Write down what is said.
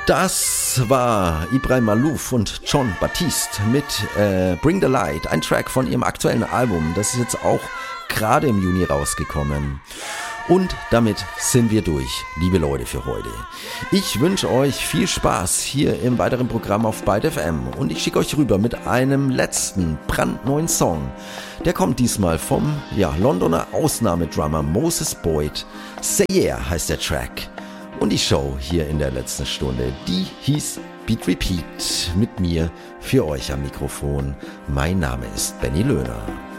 Das war Ibrahim Malouf und Jon Batiste mit Bring the Light, ein Track von ihrem aktuellen Album. Das ist jetzt auch gerade im Juni rausgekommen. Und damit sind wir durch, liebe Leute, für heute. Ich wünsche euch viel Spaß hier im weiteren Programm auf Byte FM und ich schicke euch rüber mit einem letzten brandneuen Song. Der kommt diesmal vom Londoner Ausnahmedrummer Moses Boyd. Say Yeah heißt der Track. Und die Show hier in der letzten Stunde, die hieß Beat Repeat. Mit mir für euch am Mikrofon. Mein Name ist Benny Löhner.